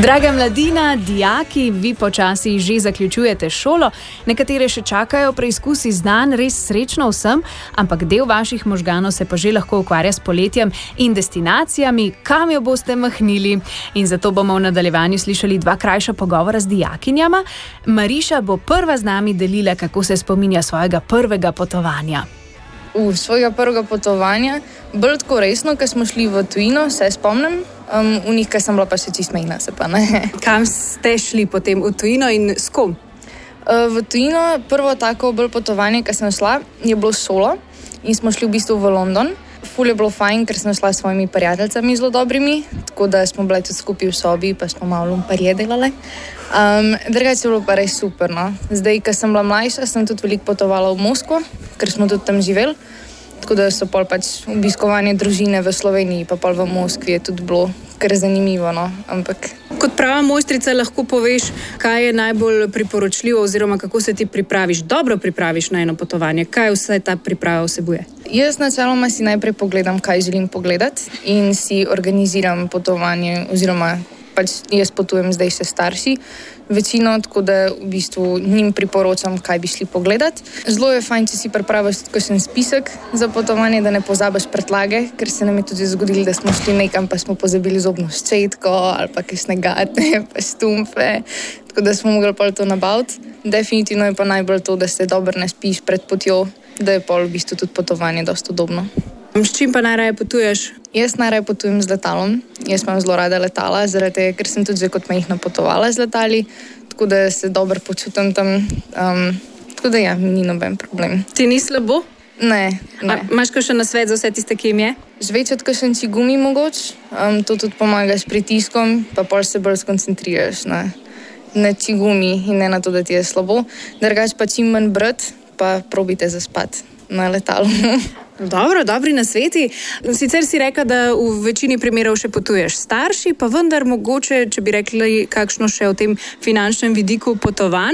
Draga mladina, dijaki, vi počasi že zaključujete šolo, nekatere še čakajo preizkusi znanj, res srečno vsem, ampak del vaših možganov se pa že lahko ukvarja s poletjem in destinacijami, kam jo boste mahnili. In zato bomo v nadaljevanju slišali dva krajša pogovora z dijakinjama. Mariša bo prva z nami delila, kako se spominja svojega prvega potovanja. Svojega prvega potovanja, bolj tako resno, ko smo šli v tujino, se spomnim, v njih, ko sem bila pa še čisto majhna, se pa ne. Kam ste šli potem v tujino in s kom? V tujino, prvo tako bolj potovanje, ko sem šla, je bilo solo in smo šli v bistvu v London. Ful je bilo fajn, ker sem šla s svojimi prijateljicami zelo dobrimi, tako da smo bili tudi skupaj v sobi, pa smo malo lumparje delali. Drugače je bilo pa res super, no. Zdaj, ko sem bila mlajša, sem tudi veliko potovala v Moskvo, ker smo tudi tam živeli. Tako da so pol pač obiskovanje družine v Sloveniji, pa pol v Moskvi je tudi bilo kar zanimivo, no. Ampak kot prava mojstrica lahko poveš, kaj je najbolj priporočljivo oziroma kako se ti pripraviš, dobro pripraviš na eno potovanje, kaj vse ta priprava vsebuje? Jaz načeloma si najprej pogledam, kaj želim pogledati in si organiziram potovanje oziroma pač jaz potujem zdaj še starši večino, tako da v bistvu njim priporočam, kaj bi šli pogledati. Zelo je fajn, če si pripraviš tudi kakšen spisek za potovanje, da ne pozabiš prtljage, ker se nam je tudi zgodilo, da smo šli nekam, pa smo pozabili zobno ščetko ali pa kakšne gatne, pa štumfe, tako da smo mogli pol to nabaviti. Definitivno je pa najbolj to, da se dobro ne spiš pred potjo, da je pol v bistvu tudi potovanje dosti udobno. S čim pa najraje potuješ? Jaz najraje potujem z letalom. Jaz imam zelo rada letala, zaradi tega, ker sem tudi že kot majhna potovala z letali, tako da se dobro počutim tam. Tako da ja, ni noben problem. Ti ni slabo? Ne. Imaš kakšen nasvet za vse tiste, ki jim je? Žvečati kakšen čigumi mogoče, to tudi pomaga s pritiskom, pa pol se bolj skoncentriraš na čigumi in ne na to, da ti je slabo. Drugače pa čim manj brati, pa probite zaspati na letalu. Dobri nasveti. Sicer si rekla, da v večini primerov še potuješ starši, pa vendar mogoče, če bi rekli kakšno še o tem finančnem vidiku potovanj.